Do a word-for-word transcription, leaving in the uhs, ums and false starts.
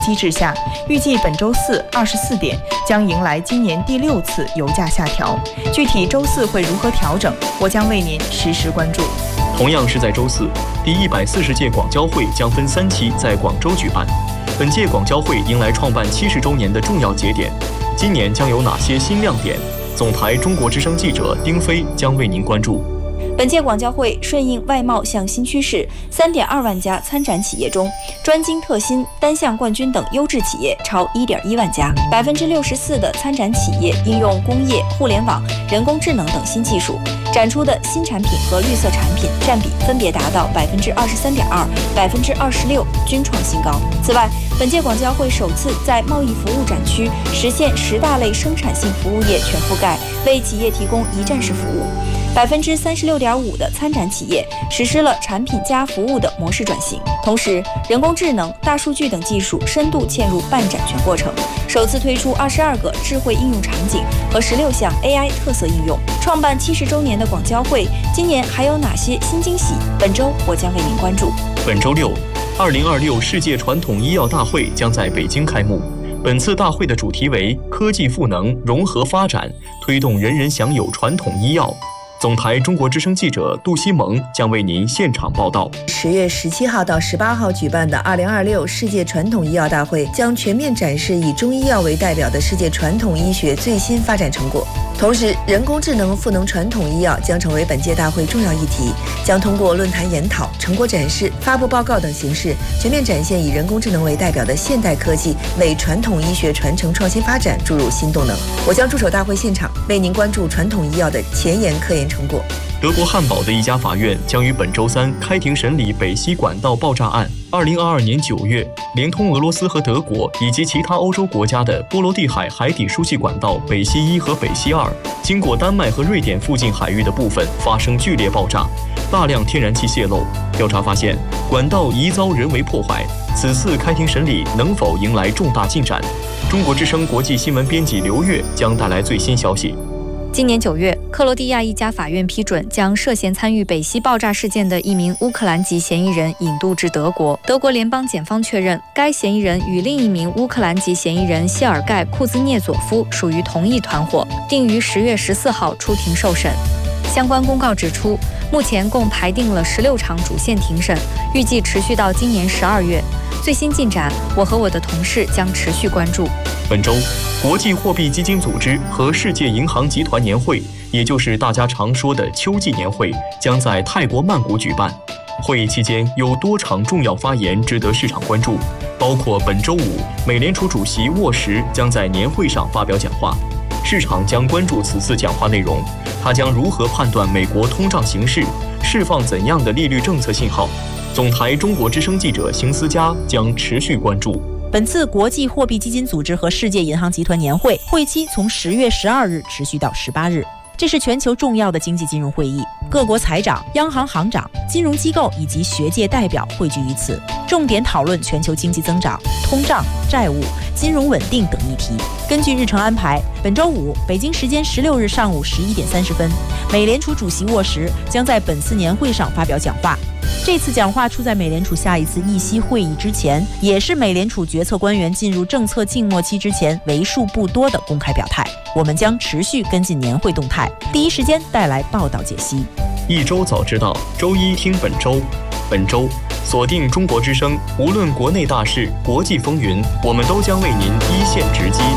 机制下，预计本周四二十四点将迎来今年第六次油价下调。具体周四会如何调整，我将为您实时关注。 同样是在周四，第一百四十届广交会将分三期在广州举办。本届广交会迎来创办七十周年的重要节点，今年将有哪些新亮点？总台中国之声记者丁飞将为您关注。 本届广交会顺应外贸向新趋势， 三点二万家参展企业中，专精特新、单项冠军等优质企业超 一点一万家， 百分之六十四 的参展企业应用工业、互联网、人工智能等新技术，展出的新产品和绿色产品占比分别达到 百分之二十三点二、百分之二十六， 均创新高。此外，本届广交会首次在贸易服务展区实现十大类生产性服务业全覆盖，为企业提供一站式服务。百分之三十六点五的参展企业实施了产品加服务的模式转型，同时，人工智能、大数据等技术深度嵌入办展全过程，首次推出二十二个智慧应用场景和十六项 A I 特色应用。创办七十周年的广交会，今年还有哪些新惊喜？本周我将为您关注。 本周六，二零二六世界传统医药大会将在北京开幕。本次大会的主题为科技赋能、融合发展，推动人人享有传统医药。总台中国之声记者杜西蒙将为您现场报道。 十月十七号到十八号举办的二零二六世界传统医药大会将全面展示以中医药为代表的世界传统医学最新发展成果。同时，人工智能赋能传统医药将成为本届大会重要议题，将通过论坛研讨、成果展示、发布报告等形式，全面展现以人工智能为代表的现代科技为传统医学传承创新发展注入新动能。我将驻守大会现场，为您关注传统医药的前沿科研成果。 德国汉堡的一家法院将于本周三开庭审理北溪管道爆炸案。二零二二年九月，连通俄罗斯和德国以及其他欧洲国家的波罗的海海底输气管道北溪一和北溪二，经过丹麦和瑞典附近海域的部分发生剧烈爆炸，大量天然气泄漏。调查发现，管道疑遭人为破坏。此次开庭审理能否迎来重大进展？中国之声国际新闻编辑刘月将带来最新消息。 今年九月，克罗地亚一家法院批准将涉嫌参与北溪爆炸事件的一名乌克兰籍嫌疑人引渡至德国。德国联邦检方确认，该嫌疑人与另一名乌克兰籍嫌疑人谢尔盖·库兹涅佐夫属于同一团伙，定于十月十四号出庭受审。相关公告指出，目前共排定了十六场主线庭审，预计持续到今年十二月。最新进展，我和我的同事将持续关注。 本周，国际货币基金组织和世界银行集团年会，也就是大家常说的秋季年会，将在泰国曼谷举办。会议期间有多场重要发言值得市场关注，包括本周五，美联储主席沃什将在年会上发表讲话。市场将关注此次讲话内容，他将如何判断美国通胀形势，释放怎样的利率政策信号？总台中国之声记者邢思佳将持续关注。 本次国际货币基金组织和世界银行集团年会会期从十月十二日持续到十八日，这是全球重要的经济金融会议，各国财长、央行行长、金融机构以及学界代表汇聚于此，重点讨论全球经济增长、通胀、债务、金融稳定等议题。根据日程安排，本周五北京时间十六日上午十一点三十分，美联储主席沃什将在本次年会上发表讲话。这次讲话出在美联储下一次议息会议之前，也是美联储决策官员进入政策静默期之前为数不多的公开表态。我们将持续跟进年会动态，第一时间带来报道解析。 一周早知道，周一听本周。本周锁定中国之声，无论国内大事、国际风云，我们都将为您一线直击。